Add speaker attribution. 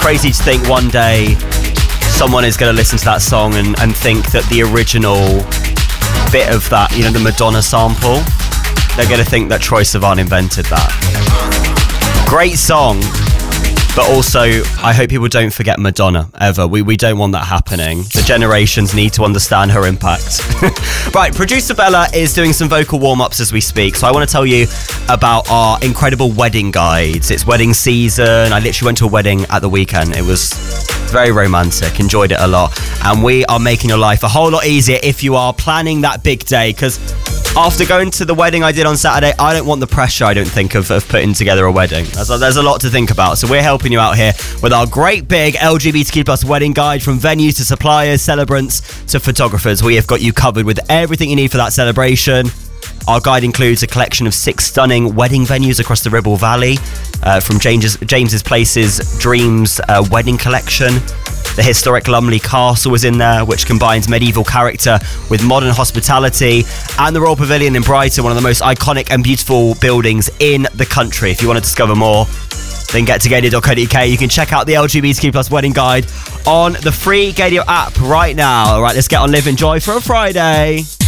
Speaker 1: crazy to think one day someone is going to listen to that song and think that the original bit of that, you know, the Madonna sample, they're going to think that Troye Sivan invented that. Great song, but also I hope people don't forget Madonna ever. We don't want that happening. The generations need to understand her impact. Right, producer Bella is doing some vocal warm-ups as we speak, so I want to tell you about our incredible wedding guides. It's wedding season. I literally went to a wedding at the weekend. It was very romantic, enjoyed it a lot, and we are making your life a whole lot easier if you are planning that big day, because after going to the wedding I did on Saturday, I don't want the pressure, I don't think, of putting together a wedding. There's a lot to think about, so we're helping you out here with our great big LGBTQ plus wedding guide. From venues to suppliers, celebrants to photographers, we have got you covered with everything you need for that celebration. Our guide includes a collection of 6 stunning wedding venues across the Ribble Valley, from James's Place's Dreams wedding collection. The historic Lumley Castle is in there, which combines medieval character with modern hospitality, and the Royal Pavilion in Brighton, one of the most iconic and beautiful buildings in the country. If you want to discover more, then get to Gaydio.co.uk. You can check out the LGBTQ plus wedding guide on the free Gaydio app right now. All right, let's get on Live Enjoy for a Friday.